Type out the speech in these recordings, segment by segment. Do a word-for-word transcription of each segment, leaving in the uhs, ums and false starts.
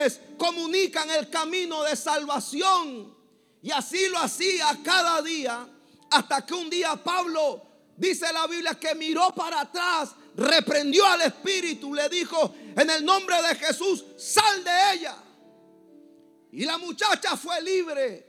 comunican el camino de salvación. Y así lo hacía cada día, hasta que un día Pablo, dice la Biblia, que miró para atrás, reprendió al espíritu, le dijo: en el nombre de Jesús, sal de ella. Y la muchacha fue libre.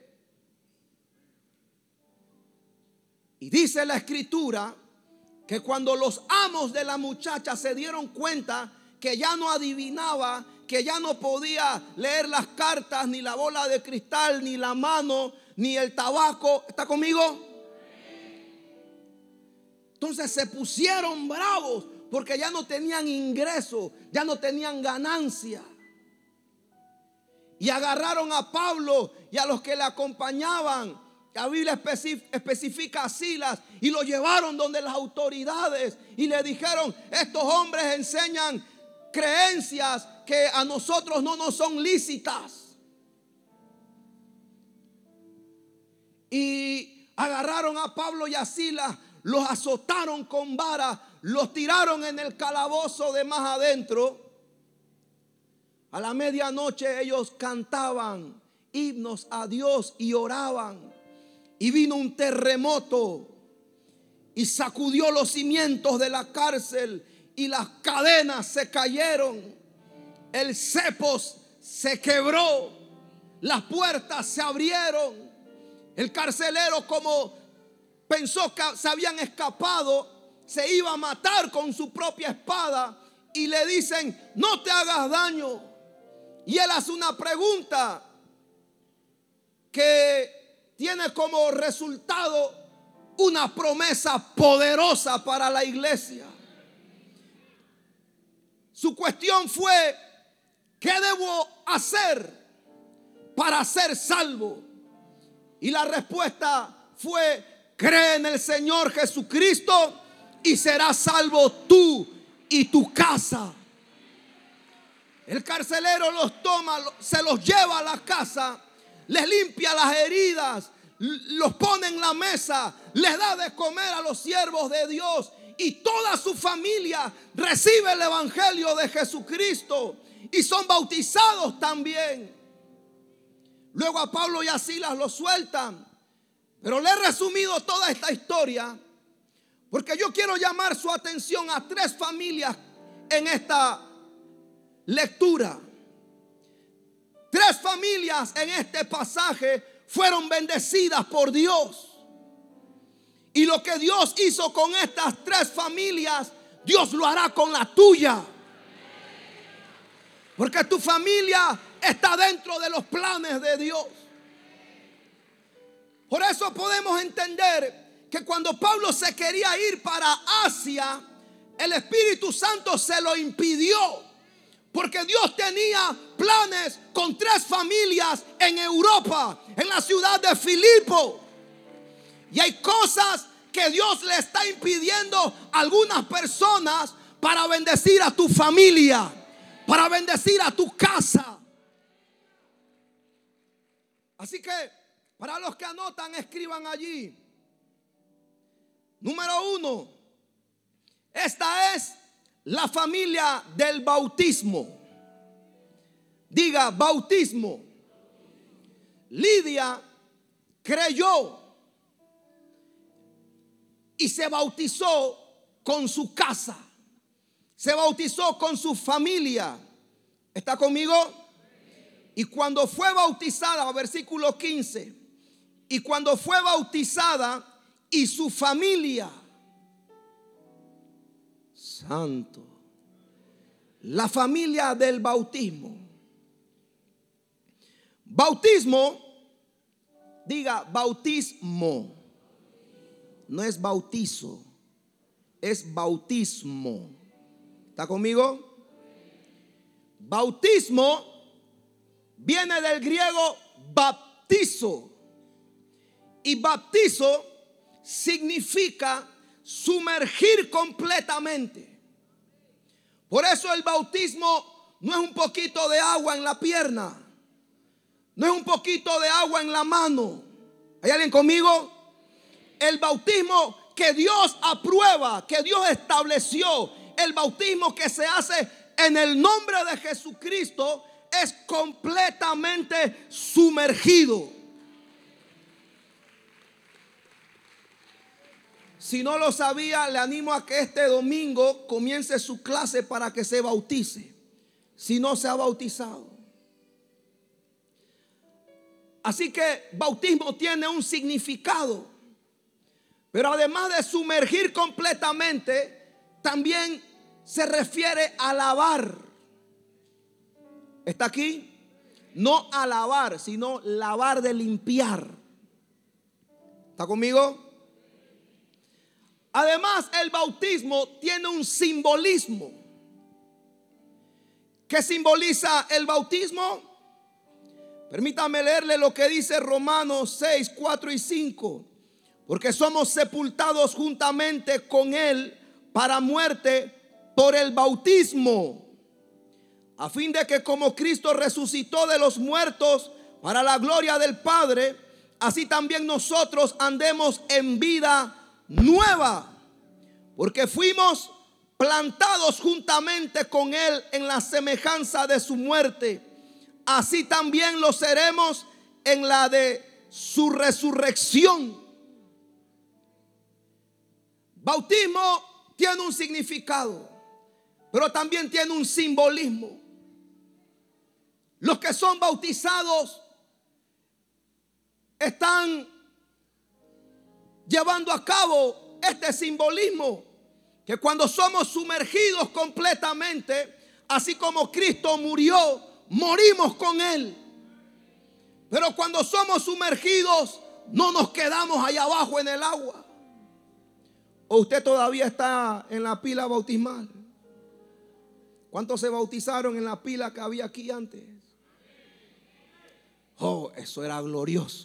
Y dice la escritura que cuando los amos de la muchacha se dieron cuenta que ya no adivinaba, que ya no podía leer las cartas, ni la bola de cristal, ni la mano, ni el tabaco. ¿Está conmigo? Entonces se pusieron bravos porque ya no tenían ingreso, ya no tenían ganancia. Y agarraron a Pablo y a los que le acompañaban. La Biblia especifica a Silas, y lo llevaron donde las autoridades y le dijeron: estos hombres enseñan creencias que a nosotros no nos son lícitas. Y agarraron a Pablo y a Silas, los azotaron con vara, los tiraron en el calabozo de más adentro. A la medianoche ellos cantaban himnos a Dios y oraban. Y vino un terremoto y sacudió los cimientos de la cárcel, y las cadenas se cayeron, el cepo se quebró, las puertas se abrieron. El carcelero, como pensó que se habían escapado, se iba a matar con su propia espada, y le dicen: no te hagas daño. Y él hace una pregunta que tiene como resultado una promesa poderosa para la iglesia. Su cuestión fue: ¿qué debo hacer para ser salvo? Y la respuesta fue: cree en el Señor Jesucristo y serás salvo tú y tu casa. El carcelero los toma, se los lleva a la casa, les limpia las heridas, los pone en la mesa, les da de comer a los siervos de Dios, y toda su familia recibe el evangelio de Jesucristo y son bautizados también. Luego a Pablo y a Silas los sueltan, pero le he resumido toda esta historia porque yo quiero llamar su atención a tres familias en esta lectura. Tres familias en este pasaje fueron bendecidas por Dios. Y lo que Dios hizo con estas tres familias, Dios lo hará con la tuya. Porque tu familia está dentro de los planes de Dios. Por eso podemos entender que cuando Pablo se quería ir para Asia, el Espíritu Santo se lo impidió. Porque Dios tenía planes con tres familias en Europa, en la ciudad de Filipo. Y hay cosas que Dios le está impidiendo a algunas personas para bendecir a tu familia, para bendecir a tu casa. Así que para los que anotan, escriban allí. Número uno, esta es la familia del bautismo. Diga: bautismo. Lidia creyó y se bautizó con su casa, se bautizó con su familia. ¿Está conmigo? Y cuando fue bautizada, versículo quince, y cuando fue bautizada y su familia, santo, la familia del bautismo. Bautismo, diga bautismo. No es bautizo, es bautismo. ¿Está conmigo? Bautismo viene del griego baptizo. Y baptizo significa sumergir completamente. Por eso el bautismo no es un poquito de agua en la pierna, no es un poquito de agua en la mano. ¿Hay alguien conmigo? El bautismo que Dios aprueba, que Dios estableció, el bautismo que se hace en el nombre de Jesucristo, es completamente sumergido. Si no lo sabía, le animo a que este domingo comience su clase para que se bautice, si no se ha bautizado. Así que bautismo tiene un significado, pero además de sumergir completamente, también se refiere a lavar. ¿Está aquí? No a lavar, sino lavar de limpiar. ¿Está conmigo? Además, el bautismo tiene un simbolismo. ¿Qué simboliza el bautismo? Permítame leerle lo que dice Romanos seis, cuatro y cinco. Porque somos sepultados juntamente con Él para muerte por el bautismo, a fin de que como Cristo resucitó de los muertos para la gloria del Padre, así también nosotros andemos en vida nueva, porque fuimos plantados juntamente con Él en la semejanza de su muerte, así también lo seremos en la de su resurrección. Bautismo tiene un significado, pero también tiene un simbolismo. Los que son bautizados están llevando a cabo este simbolismo, que cuando somos sumergidos completamente, así como Cristo murió, morimos con Él. Pero cuando somos sumergidos, no nos quedamos allá abajo en el agua. ¿O usted todavía está en la pila bautismal? ¿Cuántos se bautizaron en la pila que había aquí antes? Oh, eso era glorioso.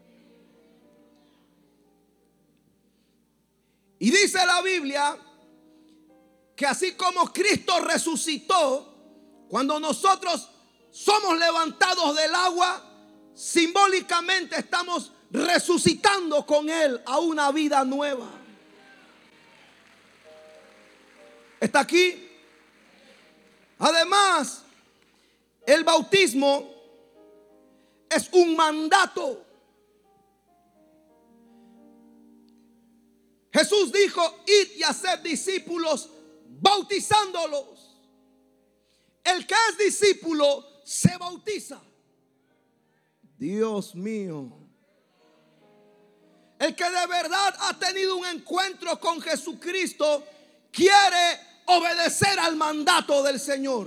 Y dice la Biblia que así como Cristo resucitó, cuando nosotros somos levantados del agua, simbólicamente estamos resucitando con Él a una vida nueva. ¿Está aquí? Además, el bautismo es un mandato. Jesús dijo: id y haced discípulos, bautizándolos. El que es discípulo se bautiza. Dios mío. El que de verdad ha tenido un encuentro con Jesucristo quiere obedecer al mandato del Señor,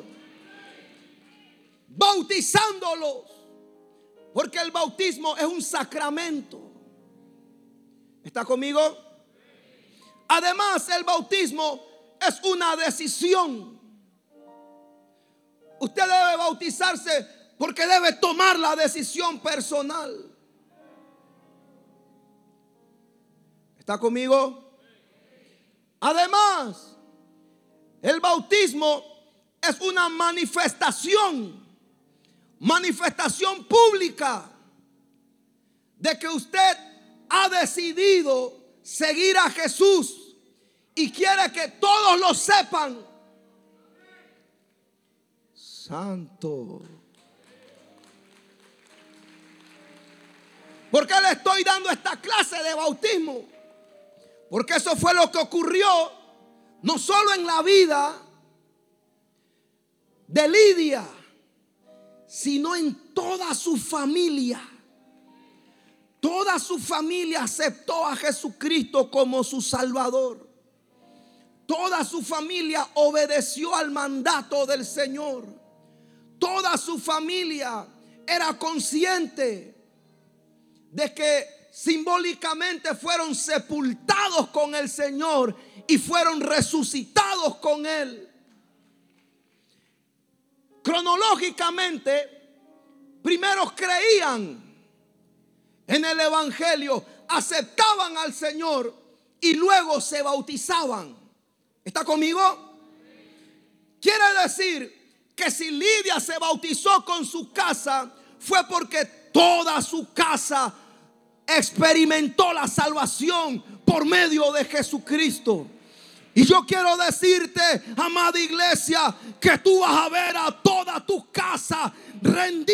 bautizándolos, porque el bautismo es un sacramento. ¿Está conmigo? Además, el bautismo es una decisión. Usted debe bautizarse porque debe tomar la decisión personal. ¿Está conmigo? Además, el bautismo es una manifestación, manifestación pública de que usted ha decidido seguir a Jesús y quiere que todos lo sepan. Santo. ¿Por qué le estoy dando esta clase de bautismo? Porque eso fue lo que ocurrió no solo en la vida de Lidia, sino en toda su familia. Toda su familia aceptó a Jesucristo como su Salvador. Toda su familia obedeció al mandato del Señor. Toda su familia era consciente de que simbólicamente fueron sepultados con el Señor y fueron resucitados con Él. Cronológicamente, primero creían en el Evangelio, aceptaban al Señor y luego se bautizaban. ¿Está conmigo? Quiere decir que si Lidia se bautizó con su casa, fue porque toda su casa experimentó la salvación por medio de Jesucristo. Y yo quiero decirte, amada iglesia, que tú vas a ver a toda tu casa rendida